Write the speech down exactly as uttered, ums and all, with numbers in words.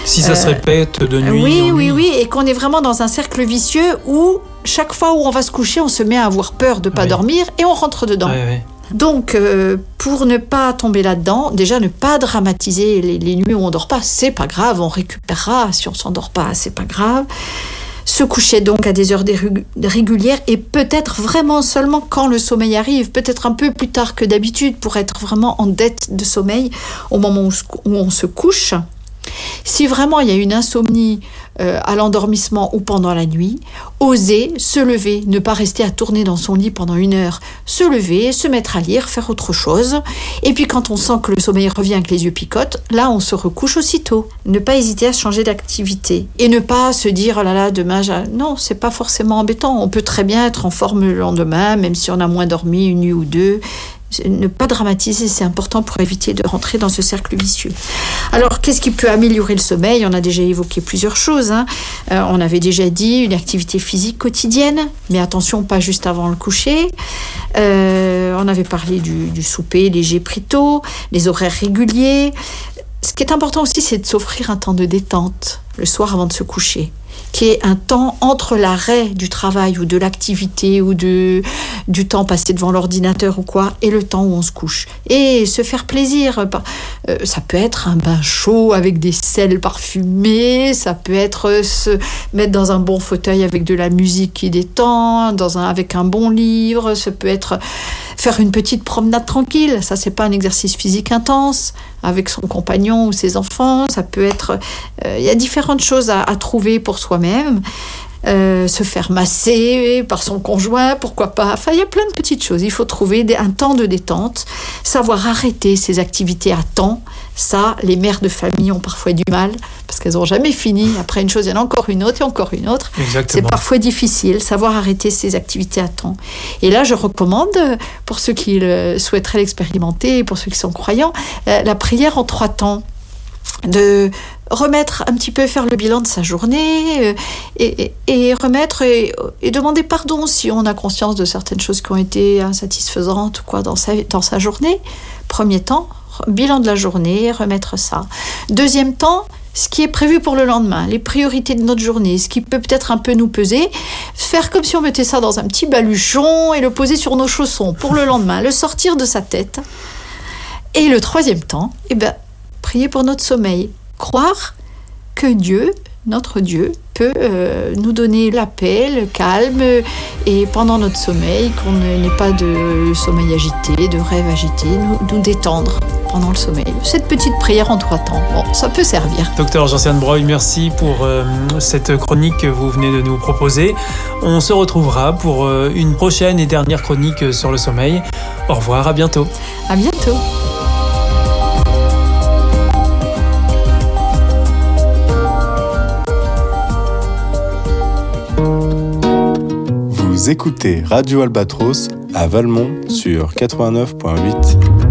Si ça euh, se répète de nuit oui, en oui, nuit. oui, et qu'on est vraiment dans un cercle vicieux où chaque fois où on va se coucher, on se met à avoir peur de ne pas oui. dormir et on rentre dedans. Oui, oui. Donc, euh, pour ne pas tomber là-dedans, déjà ne pas dramatiser les, les nuits où on ne dort pas, c'est pas grave, on récupérera. Si on ne s'endort pas, c'est pas grave. Se coucher donc à des heures régulières et peut-être vraiment seulement quand le sommeil arrive, peut-être un peu plus tard que d'habitude pour être vraiment en dette de sommeil au moment où, où on se couche. Si vraiment il y a une insomnie euh, à l'endormissement ou pendant la nuit, oser se lever, ne pas rester à tourner dans son lit pendant une heure, se lever, se mettre à lire, faire autre chose. Et puis quand on sent que le sommeil revient, que les yeux picotent, là on se recouche aussitôt. Ne pas hésiter à changer d'activité et ne pas se dire oh là là demain, j'ai... non, c'est pas forcément embêtant. On peut très bien être en forme le lendemain, même si on a moins dormi une nuit ou deux. Ne pas dramatiser, c'est important pour éviter de rentrer dans ce cercle vicieux. Alors, qu'est-ce qui peut améliorer le sommeil ? On a déjà évoqué plusieurs choses. Hein. Euh, on avait déjà dit une activité physique quotidienne, mais attention, pas juste avant le coucher. Euh, on avait parlé du, du souper léger pris tôt, les horaires réguliers. Ce qui est important aussi, c'est de s'offrir un temps de détente le soir avant de se coucher, qui est un temps entre l'arrêt du travail ou de l'activité ou de, du temps passé devant l'ordinateur ou quoi, et le temps où on se couche. Et se faire plaisir. Euh, ça peut être un bain chaud avec des sels parfumés, ça peut être se mettre dans un bon fauteuil avec de la musique qui détend, dans un, avec un bon livre, ça peut être faire une petite promenade tranquille. Ça, c'est pas un exercice physique intense avec son compagnon ou ses enfants. Ça peut être... Il euh, y a différentes choses à, à trouver pour soi-même. Euh, se faire masser par son conjoint, pourquoi pas. Enfin, il y a plein de petites choses. Il faut trouver des, un temps de détente, savoir arrêter ses activités à temps. Ça, les mères de famille ont parfois du mal parce qu'elles n'ont jamais fini. Après une chose, il y en a encore une autre et encore une autre. Exactement. C'est parfois difficile, savoir arrêter ses activités à temps. Et là, je recommande, pour ceux qui le souhaiteraient l'expérimenter, pour ceux qui sont croyants, la prière en trois temps. De remettre un petit peu, faire le bilan de sa journée euh, et, et, et remettre et, et demander pardon si on a conscience de certaines choses qui ont été insatisfaisantes ou quoi dans sa, dans sa journée. Premier temps, bilan de la journée, remettre ça. Deuxième temps, ce qui est prévu pour le lendemain, les priorités de notre journée, ce qui peut peut-être un peu nous peser, faire comme si on mettait ça dans un petit baluchon et le poser sur nos chaussons pour le lendemain, le sortir de sa tête. Et le troisième temps, eh ben, prier pour notre sommeil, croire que Dieu, notre Dieu, peut euh, nous donner la paix, le calme et pendant notre sommeil, qu'on n'ait pas de sommeil agité, de rêve agité, nous, nous détendre pendant le sommeil. Cette petite prière en trois temps, bon, ça peut servir. Docteur Gentiane Breuil, merci pour euh, cette chronique que vous venez de nous proposer. On se retrouvera pour euh, une prochaine et dernière chronique sur le sommeil. Au revoir, à bientôt. À bientôt. Vous écoutez Radio Albatros à Valmont sur quatre-vingt-neuf virgule huit.